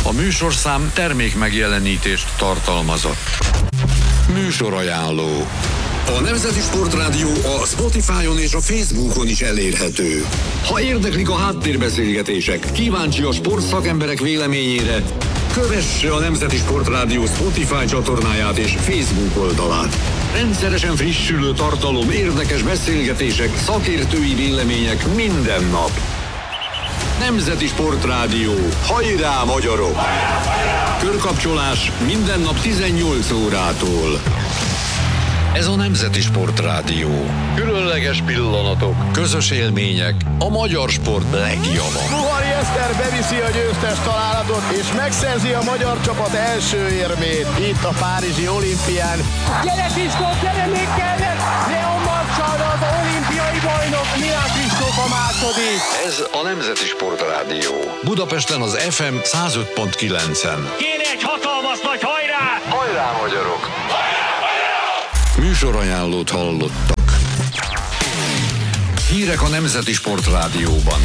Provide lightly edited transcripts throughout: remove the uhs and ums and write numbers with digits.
A műsorszám termék megjelenítést tartalmazott. Műsorajánló. A Nemzeti Sportrádió a Spotify-on és a Facebookon is elérhető. Ha érdeklik a háttérbeszélgetések, kíváncsi a sportszakemberek véleményére, kövesse a Nemzeti Sportrádió Spotify csatornáját és Facebook oldalát. Rendszeresen frissülő tartalom, érdekes beszélgetések, szakértői vélemények minden nap. Nemzeti Sportrádió. Hajrá, magyarok! Körkapcsolás minden nap 18 órától. Ez a Nemzeti Sportrádió. Különleges pillanatok, közös élmények, a magyar sport legjava. Ruhari Eszter beviszi a győztes találatot, és megszerzi a magyar csapat első érmét itt a párizsi olimpián. Gyere Kristóf, gyere még kellett! Leon Marcsal, az olimpiai bajnok, Milán Kristóf a második. Ez a Nemzeti Sportrádió. Budapesten az FM 105.9-en. Kéne egy hatalmas nagy hajrá! Hajrá, magyarok! Műsorajánlót hallottak. Hírek a Nemzeti Sportrádióban.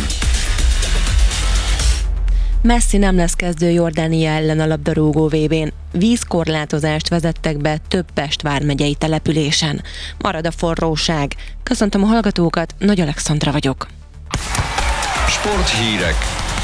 Messi nem lesz kezdő Jordánia ellen a labdarúgó VB-n. Vízkorlátozást vezettek be több Pest vármegyei településen. Marad a forróság. Köszöntöm a hallgatókat, Nagy Alexandra vagyok. Sporthírek.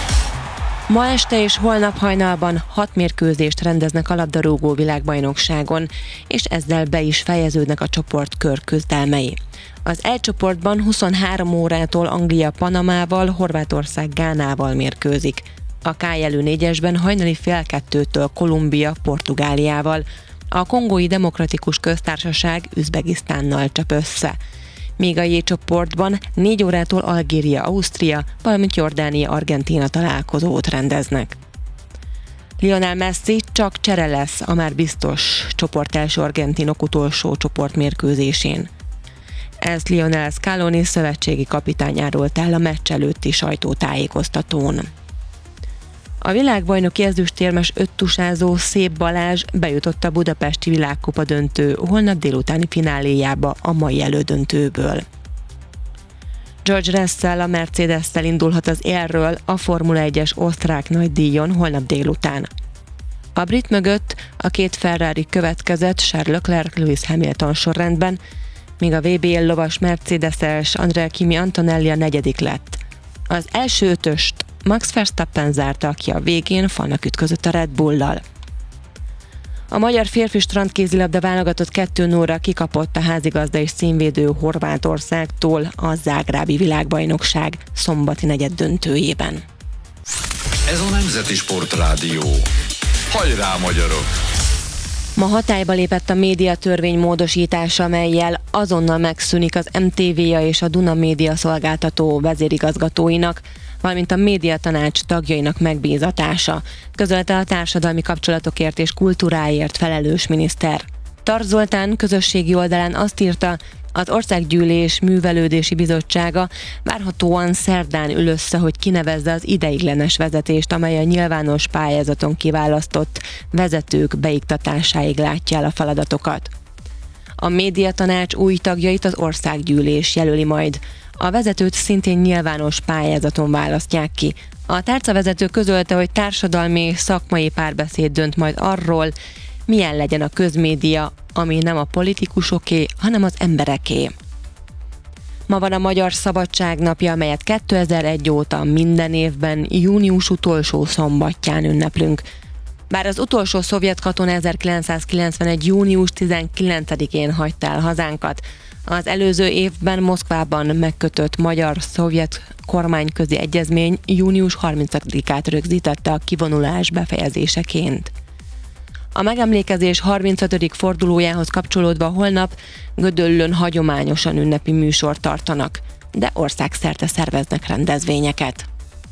Ma este és holnap hajnalban 6 mérkőzést rendeznek a labdarúgó világbajnokságon, és ezzel be is fejeződnek a csoportkör küzdelmei. Az E csoportban 23 órától Anglia Panamával, Horvátország Gánával mérkőzik. A K jelű 4-esben hajnali fél 2-től Kolumbia Portugáliával, a Kongói Demokratikus Köztársaság Üzbegisztánnal csap össze. Míg a J csoportban 4 órától Algéria, Ausztria, valamint Jordánia, Argentína találkozót rendeznek. Lionel Messi csak csere lesz a már biztos csoportelső argentinok utolsó csoportmérkőzésén. Ezt Lionel Scaloni szövetségi kapitány árolt el a meccs előtti sajtótájékoztatón. A világbajnoki ezüstérmes öttusázó Szép Balázs bejutott a budapesti világkupa döntő holnap délutáni fináléjába a mai elődöntőből. George Russell a Mercedes-szel indulhat az élről a Formula 1-es osztrák nagydíjon holnap délután. A brit mögött a 2 Ferrari következett, Charles Leclerc, Lewis Hamilton sorrendben, míg a VB lovas Mercedes-es Andrea Kimi Antonelli a 4. lett. Az első ötöst Max Verstappen zárta, ki a végén falnak ütközött a Red Bull-lal. A magyar férfi strandkézilabda válogatott 2-0-ra kikapott a házigazda és címvédő Horvátországtól a zágrábi világbajnokság szombati negyeddöntőjében. Ez a Nemzeti Sportrádió. Hajrá, magyarok! Ma hatályba lépett a médiatörvény módosítása, amellyel azonnal megszűnik az MTV-ja és a Duna Média szolgáltató vezérigazgatóinak, valamint a médiatanács tagjainak megbízatása, közölte a társadalmi kapcsolatokért és kultúráért felelős miniszter. Tarts Zoltán közösségi oldalán azt írta, az Országgyűlés Művelődési Bizottsága várhatóan szerdán ül össze, hogy kinevezze az ideiglenes vezetést, amely a nyilvános pályázaton kiválasztott vezetők beiktatásáig látja el a feladatokat. A médiatanács új tagjait az Országgyűlés jelöli majd. A vezetőt szintén nyilvános pályázaton választják ki. A tárcavezető közölte, hogy társadalmi és szakmai párbeszéd dönt majd arról, milyen legyen a közmédia, ami nem a politikusoké, hanem az embereké. Ma van a Magyar Szabadság napja, amelyet 2001 óta minden évben június utolsó szombatján ünneplünk. Bár az utolsó szovjet katona 1991. június 19-én hagyta el hazánkat, az előző évben Moszkvában megkötött magyar-szovjet kormányközi egyezmény június 30-át rögzítette a kivonulás befejezéseként. A megemlékezés 35. fordulójához kapcsolódva holnap Gödöllőn hagyományosan ünnepi műsort tartanak, de országszerte szerveznek rendezvényeket.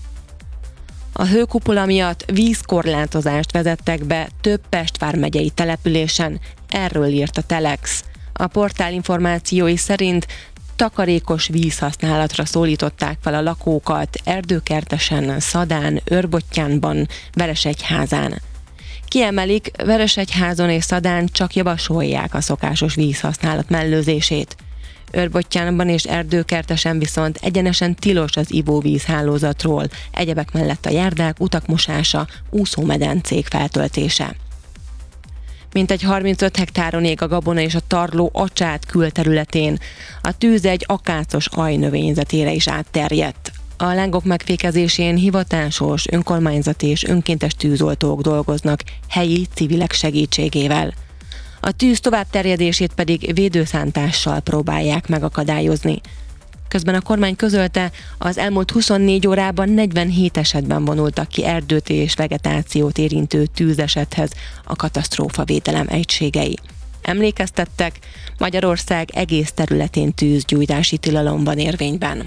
A hőkupola miatt vízkorlátozást vezettek be több Pest vármegyei településen, erről írt a Telex. A portál információi szerint takarékos vízhasználatra szólították fel a lakókat Erdőkertesen, Szadán, Őrbottyánban, Veresegyházán. Kiemelik, Veresegyházon és Szadán csak javasolják a szokásos vízhasználat mellőzését. Őrbottyánban és Erdőkertesen viszont egyenesen tilos az ivóvíz hálózatról, egyebek mellett a járdák, utak mosása, úszómedencék feltöltése. Mintegy 35 hektáron ég a gabona és a tarló Acsát külterületén. A tűz egy akácos ajnövényzetére is átterjedt. A lángok megfékezésén hivatásos, önkormányzati és önkéntes tűzoltók dolgoznak helyi civilek segítségével. A tűz továbbterjedését pedig védőszántással próbálják megakadályozni. Közben a kormány közölte, az elmúlt 24 órában 47 esetben vonultak ki erdőt és vegetációt érintő tűzesethez a katasztrófavédelem egységei. Emlékeztettek, Magyarország egész területén tűzgyújtási tilalom van érvényben.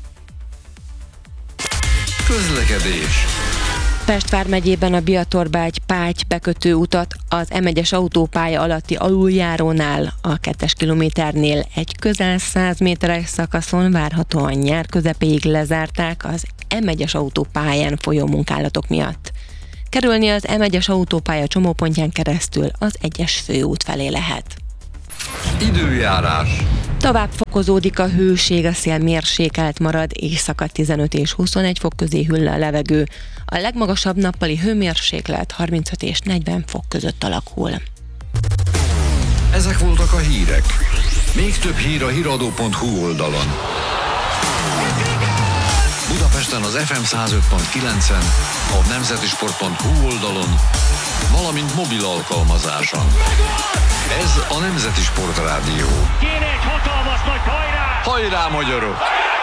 Közlekedés. Pest vármegyében a Biatorbágy-Páty bekötő utat az M1-es autópálya alatti aluljárónál, a 2-es kilométernél egy közel 100 méteres szakaszon várhatóan nyár közepéig lezárták az M1-es autópályán folyó munkálatok miatt. Kerülni az M1-es autópálya csomópontján keresztül az 1-es főút felé lehet. Időjárás. Tovább fokozódik a hőség, a szél mérsékelt marad, éjszaka 15 és 21 fok közé hűl a levegő. A legmagasabb nappali hőmérséklet 35 és 40 fok között alakul. Ezek voltak a hírek. Még több hír a hiradó.hu oldalon. Budapesten az FM 105.9-en, a nemzetisport.hu oldalon, valamint mobil alkalmazáson. Ez a Nemzeti Sport Rádió. Kéne egy hatalmas nagy hajrá! Hajrá, magyarok!